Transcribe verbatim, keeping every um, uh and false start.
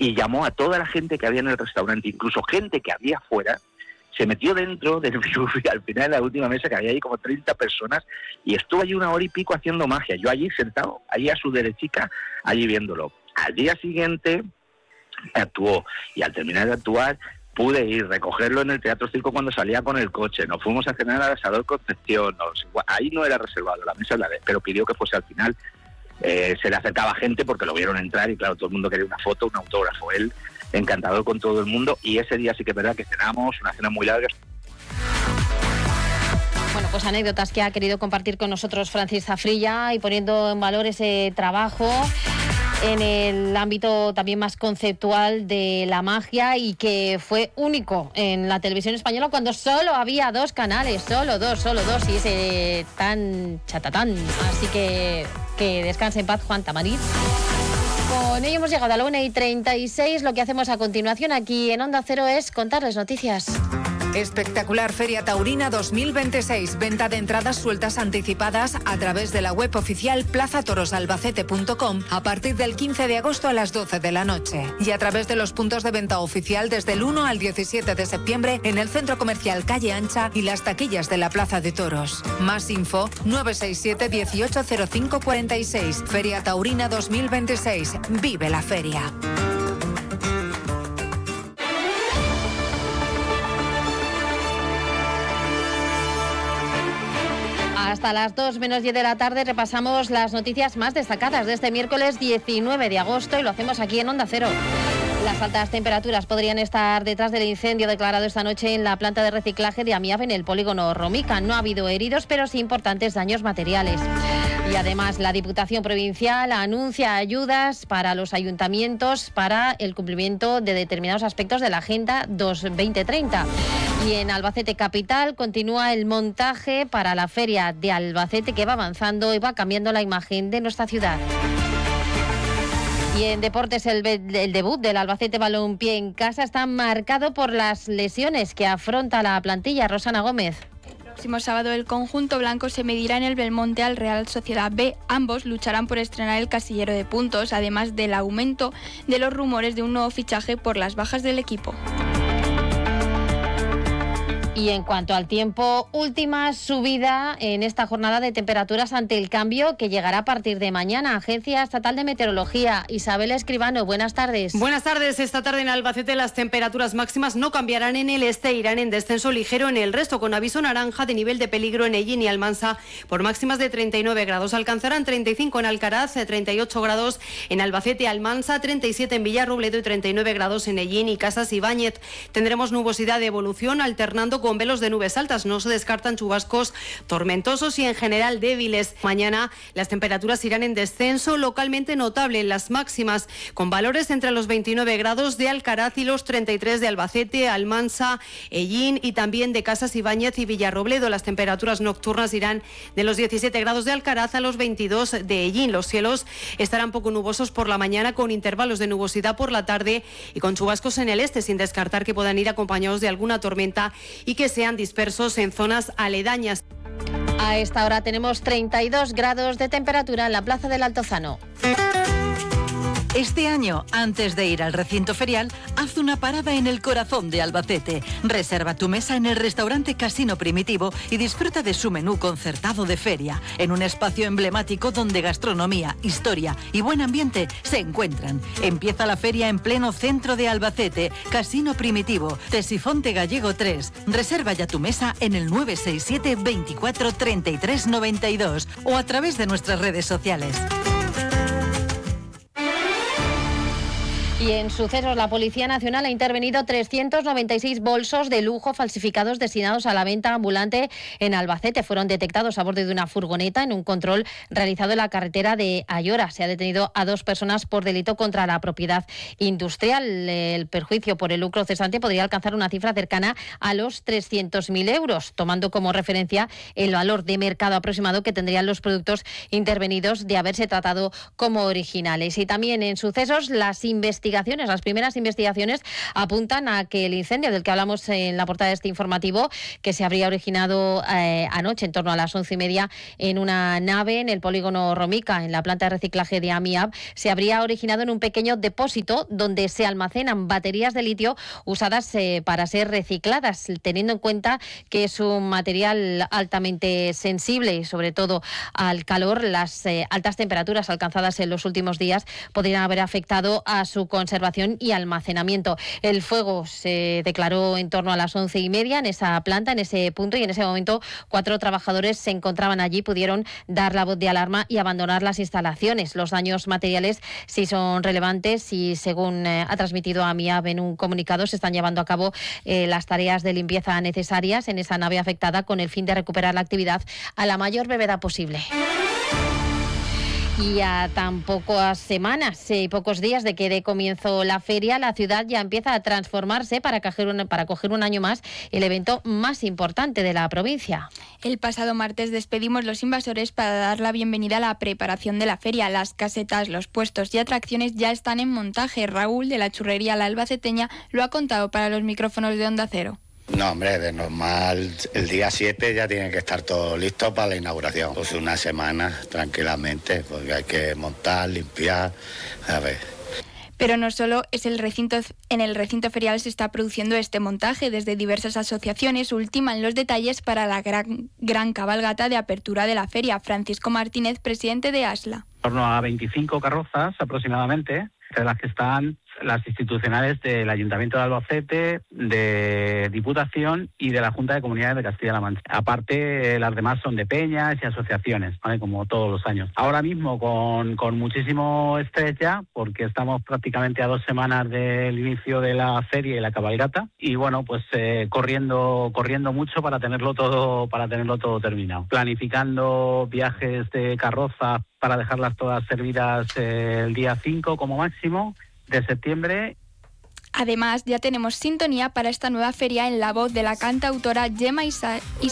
y llamó a toda la gente que había en el restaurante, incluso gente que había afuera, se metió dentro del menú y al final en la última mesa, que había ahí como treinta personas, y estuvo allí una hora y pico haciendo magia. Yo allí sentado, allí a su derechica, allí viéndolo. Al día siguiente actuó, y al terminar de actuar pude ir, recogerlo en el Teatro Circo cuando salía con el coche, nos fuimos a cenar al Asador Concepción, nos, ahí no era reservado, la mesa la de, pero pidió que fuese al final, eh, se le acercaba gente porque lo vieron entrar y claro, todo el mundo quería una foto, un autógrafo, él encantador con todo el mundo, y ese día sí que es verdad que cenamos, una cena muy larga. Bueno, pues anécdotas que ha querido compartir con nosotros Francis Zafrilla y poniendo en valor ese trabajo en el ámbito también más conceptual de la magia y que fue único en la televisión española cuando solo había dos canales, solo dos, solo dos, y ese tan chatatán. Así que que descanse en paz Juan Tamariz. Con ello hemos llegado a la una y treinta y seis. Lo que hacemos a continuación aquí en Onda Cero es contarles noticias. Espectacular Feria Taurina dos mil veintiséis. Venta de entradas sueltas anticipadas a través de la web oficial plaza toros albacete punto com a partir del quince de agosto a las doce de la noche. Y a través de los puntos de venta oficial desde el uno al diecisiete de septiembre en el Centro Comercial Calle Ancha y las taquillas de la Plaza de Toros. Más info nueve seis siete dieciocho cero cinco cuarenta y seis. Feria Taurina dos mil veintiséis. Vive la feria. Hasta las dos menos diez de la tarde repasamos las noticias más destacadas de este miércoles diecinueve de agosto y lo hacemos aquí en Onda Cero. Las altas temperaturas podrían estar detrás del incendio declarado esta noche en la planta de reciclaje de Amiab en el polígono Romica. No ha habido heridos, pero sí importantes daños materiales. Y además la Diputación Provincial anuncia ayudas para los ayuntamientos para el cumplimiento de determinados aspectos de la Agenda dos mil veinte treinta. Y en Albacete Capital continúa el montaje para la Feria de Albacete que va avanzando y va cambiando la imagen de nuestra ciudad. Y en deportes el, el debut del Albacete Balompié en casa está marcado por las lesiones que afronta la plantilla. Rosana Gómez. El próximo sábado el conjunto blanco se medirá en el Belmonte al Real Sociedad B. Ambos lucharán por estrenar el casillero de puntos, además del aumento de los rumores de un nuevo fichaje por las bajas del equipo. Y en cuanto al tiempo, última subida en esta jornada de temperaturas ante el cambio que llegará a partir de mañana. Agencia Estatal de Meteorología. Isabel Escribano, buenas tardes. Buenas tardes. Esta tarde en Albacete las temperaturas máximas no cambiarán en el este, irán en descenso ligero en el resto, con aviso naranja de nivel de peligro en Ellín y Almansa por máximas de treinta y nueve grados. Alcanzarán treinta y cinco en Alcaraz, treinta y ocho grados en Albacete, Almansa, treinta y siete en Villarrobledo y treinta y nueve grados en Ellín y Casas Ibáñez. Tendremos nubosidad de evolución alternando con velos de nubes altas. No se descartan chubascos tormentosos y en general débiles. Mañana las temperaturas irán en descenso localmente notable en las máximas, con valores entre los veintinueve grados de Alcaraz y los treinta y tres de Albacete, Almansa, Ellín y también de Casas Ibáñez y Villarrobledo. Las temperaturas nocturnas irán de los diecisiete grados de Alcaraz a los veintidós de Ellín. Los cielos estarán poco nubosos por la mañana, con intervalos de nubosidad por la tarde y con chubascos en el este, sin descartar que puedan ir acompañados de alguna tormenta y que sean dispersos en zonas aledañas. A esta hora tenemos treinta y dos grados de temperatura en la Plaza del Altozano. Este año, antes de ir al recinto ferial, haz una parada en el corazón de Albacete. Reserva tu mesa en el restaurante Casino Primitivo y disfruta de su menú concertado de feria, en un espacio emblemático donde gastronomía, historia y buen ambiente se encuentran. Empieza la feria en pleno centro de Albacete. Casino Primitivo, Tesifonte Gallego tres. Reserva ya tu mesa en el nueve seis siete veinticuatro treinta y tres noventa y dos o a través de nuestras redes sociales. Y en sucesos, la Policía Nacional ha intervenido trescientos noventa y seis bolsos de lujo falsificados destinados a la venta ambulante en Albacete. Fueron detectados a bordo de una furgoneta en un control realizado en la carretera de Ayora. Se ha detenido a dos personas por delito contra la propiedad industrial. El perjuicio por el lucro cesante podría alcanzar una cifra cercana a los trescientos mil euros, tomando como referencia el valor de mercado aproximado que tendrían los productos intervenidos de haberse tratado como originales. Y también en sucesos, las investigaciones investigaciones, las primeras investigaciones apuntan a que el incendio del que hablamos en la portada de este informativo, que se habría originado eh, anoche en torno a las once y media en una nave en el polígono Romica, en la planta de reciclaje de AMIAB, se habría originado en un pequeño depósito donde se almacenan baterías de litio usadas eh, para ser recicladas, teniendo en cuenta que es un material altamente sensible y sobre todo al calor. Las eh, altas temperaturas alcanzadas en los últimos días podrían haber afectado a su conservación y almacenamiento. El fuego se declaró en torno a las once y media en esa planta, en ese punto, y en ese momento cuatro trabajadores se encontraban allí, pudieron dar la voz de alarma y abandonar las instalaciones. Los daños materiales sí son relevantes y, según eh, ha transmitido AMIAB en un comunicado, se están llevando a cabo eh, las tareas de limpieza necesarias en esa nave afectada con el fin de recuperar la actividad a la mayor brevedad posible. Y a tan pocas semanas y eh, pocos días de que dé comienzo la feria, la ciudad ya empieza a transformarse para coger, un, para coger un año más el evento más importante de la provincia. El pasado martes despedimos los invasores para dar la bienvenida a la preparación de la feria. Las casetas, los puestos y atracciones ya están en montaje. Raúl, de la churrería La Albaceteña, lo ha contado para los micrófonos de Onda Cero. No, hombre, de normal el día siete ya tiene que estar todo listo para la inauguración. Pues una semana tranquilamente, porque hay que montar, limpiar, a ver. Pero no solo es el recinto, en el recinto ferial se está produciendo este montaje. Desde diversas asociaciones ultiman los detalles para la gran, gran cabalgata de apertura de la feria. Francisco Martínez, presidente de ASLA. En torno a veinticinco carrozas aproximadamente, entre las que están las institucionales del Ayuntamiento de Albacete, de Diputación y de la Junta de Comunidades de Castilla-La Mancha. Aparte, las demás son de peñas y asociaciones, ¿vale? Como todos los años. Ahora mismo con, con muchísimo estrés ya, porque estamos prácticamente a dos semanas del inicio de la feria y la cabalgata, y bueno, pues eh, corriendo corriendo mucho para tenerlo todo para tenerlo todo terminado. Planificando viajes de carroza para dejarlas todas servidas eh, el día cinco como máximo de septiembre. Además, ya tenemos sintonía para esta nueva feria en la voz de la cantautora Gemma Isa